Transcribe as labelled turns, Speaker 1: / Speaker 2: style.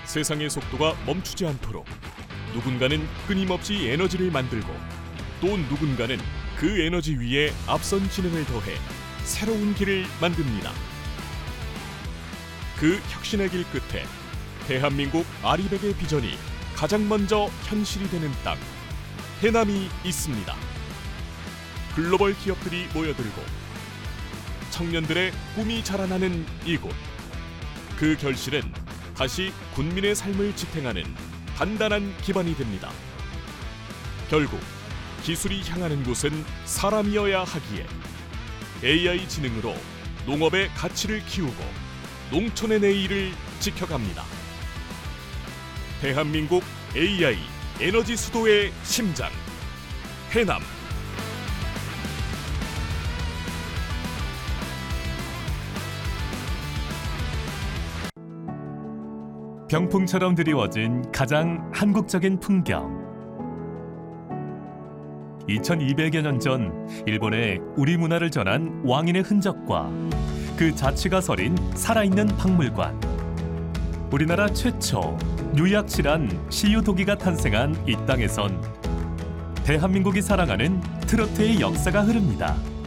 Speaker 1: 세상의 속도가 멈추지 않도록 누군가는 끊임없이 에너지를 만들고 또 누군가는 그 에너지 위에 앞선 지능을 더해 새로운 길을 만듭니다. 그 혁신의 길 끝에 대한민국 아리백의 비전이 가장 먼저 현실이 되는 땅, 해남이 있습니다. 글로벌 기업들이 모여들고 청년들의 꿈이 자라나는 이곳. 그 결실은 다시 군민의 삶을 지탱하는 단단한 기반이 됩니다. 결국 기술이 향하는 곳은 사람이어야 하기에 AI 지능으로 농업의 가치를 키우고 농촌의 내일을 지켜갑니다. 대한민국 AI 에너지 수도의 심장, 해남.
Speaker 2: 병풍처럼 드리워진 가장 한국적인 풍경. 2200여 년 전 일본에 우리 문화를 전한 왕인의 흔적과 그 자취가 서린 살아있는 박물관. 우리나라 최초 유약실한 시유도기가 탄생한 이 땅에선 대한민국이 사랑하는 트로트의 역사가 흐릅니다.